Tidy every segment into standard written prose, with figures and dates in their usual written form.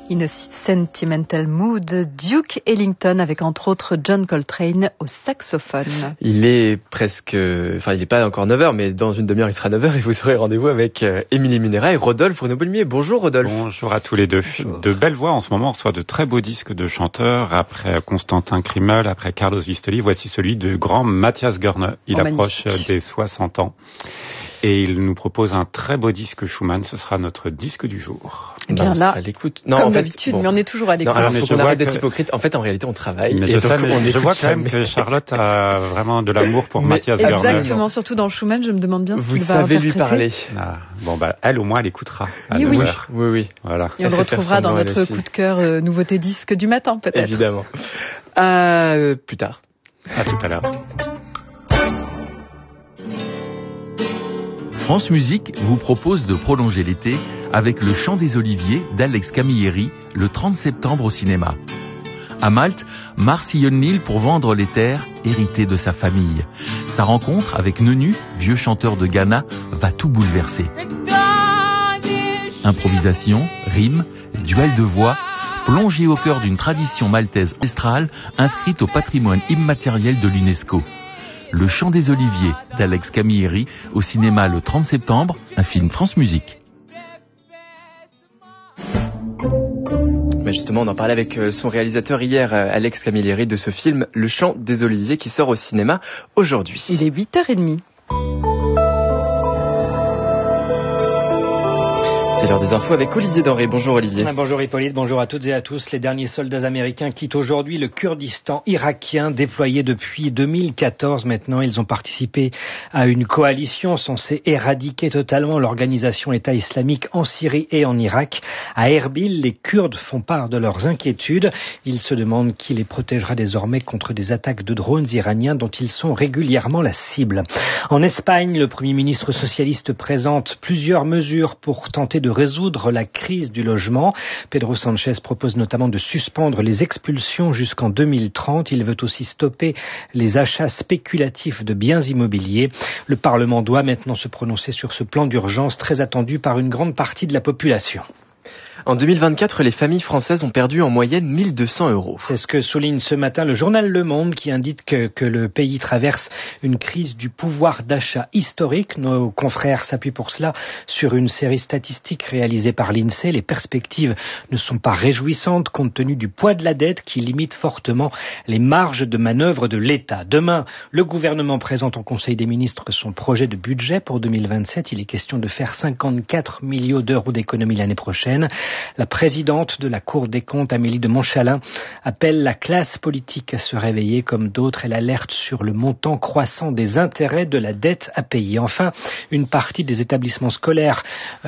In a Sentimental Mood, Duke Ellington avec entre autres John Coltrane au saxophone. Il est il n'est pas encore 9h, mais dans une demi-heure il sera 9h et vous aurez rendez-vous avec Émilie Munera et Rodolphe Renaud-Boulmier. Bonjour Rodolphe. Bonjour à tous les deux. Bonjour. De belles voix en ce moment, on reçoit de très beaux disques de chanteurs. Après Constantin Krimmel, après Carlos Vistoli, voici celui du grand Matthias Görne. Il approche des 60 ans. Et il nous propose un très beau disque Schumann. Ce sera notre disque du jour. Eh bien là, à l'écoute. Non, comme d'habitude, mais on est toujours à l'écoute. Non, alors faut qu'on arrête d'être hypocrite. En fait, en réalité, on travaille. Mais je vois quand même que Charlotte a vraiment de l'amour pour Matthias Görne. Exactement, surtout dans Schumann, je me demande bien ce qu'il va interpréter. Vous savez lui parler. Ah, bon, elle au moins, elle écoutera. Oui. Voilà. Et on le retrouvera dans notre coup de cœur nouveauté disque du matin, peut-être. Évidemment. Plus tard. À tout à l'heure. France Musique vous propose de prolonger l'été avec Le Chant des Oliviers d'Alex Camilleri le 30 septembre au cinéma. À Malte, Mars sillonne l'île pour vendre les terres héritées de sa famille. Sa rencontre avec Nenu, vieux chanteur de Ghana, va tout bouleverser. Improvisation, rimes, duel de voix, plongé au cœur d'une tradition maltaise ancestrale inscrite au patrimoine immatériel de l'UNESCO. Le Chant des Oliviers d'Alex Camilleri au cinéma le 30 septembre, un film France Musique. Mais justement, on en parlait avec son réalisateur hier, Alex Camilleri, de ce film Le Chant des Oliviers qui sort au cinéma aujourd'hui. Il est 8h30. C'est l'heure des infos avec Olivier Denré. Bonjour Olivier. Bonjour Hippolyte, bonjour à toutes et à tous. Les derniers soldats américains quittent aujourd'hui le Kurdistan irakien déployé depuis 2014. Maintenant, ils ont participé à une coalition censée éradiquer totalement l'organisation État islamique en Syrie et en Irak. À Erbil, les Kurdes font part de leurs inquiétudes. Ils se demandent qui les protégera désormais contre des attaques de drones iraniens dont ils sont régulièrement la cible. En Espagne, le Premier ministre socialiste présente plusieurs mesures pour tenter de résoudre la crise du logement. Pedro Sánchez propose notamment de suspendre les expulsions jusqu'en 2030. Il veut aussi stopper les achats spéculatifs de biens immobiliers. Le Parlement doit maintenant se prononcer sur ce plan d'urgence très attendu par une grande partie de la population. En 2024, les familles françaises ont perdu en moyenne 1 200 €. C'est ce que souligne ce matin le journal Le Monde qui indique que le pays traverse une crise du pouvoir d'achat historique. Nos confrères s'appuient pour cela sur une série statistique réalisée par l'INSEE. Les perspectives ne sont pas réjouissantes compte tenu du poids de la dette qui limite fortement les marges de manœuvre de l'État. Demain, le gouvernement présente au Conseil des ministres son projet de budget pour 2027. Il est question de faire 54 millions d'euros d'économies l'année prochaine. La présidente de la Cour des comptes, Amélie de Montchalin, appelle la classe politique à se réveiller comme d'autres. Elle alerte sur le montant croissant des intérêts de la dette à payer. Enfin, une partie des établissements scolaires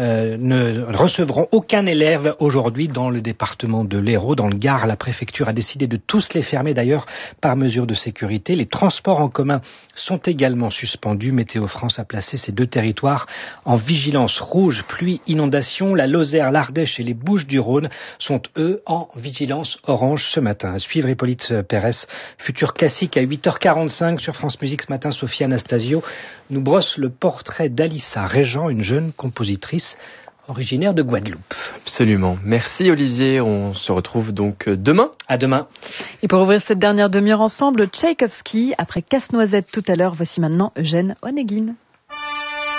ne recevront aucun élève aujourd'hui dans le département de l'Hérault. Dans le Gard, la préfecture a décidé de tous les fermer d'ailleurs par mesure de sécurité. Les transports en commun sont également suspendus. Météo France a placé ces deux territoires en vigilance rouge, pluie, inondation. La Lozère, l'Ardèche et les Bouches-du-Rhône sont, eux, en vigilance orange ce matin. À suivre Hippolyte Pérès, futur classique à 8h45 sur France Musique ce matin. Sophie Anastasio nous brosse le portrait d'Alissa Régent, une jeune compositrice originaire de Guadeloupe. Absolument. Merci Olivier. On se retrouve donc demain. À demain. Et pour ouvrir cette dernière demi-heure ensemble, Tchaïkovski, après Casse-Noisette tout à l'heure, voici maintenant Eugène Onegin.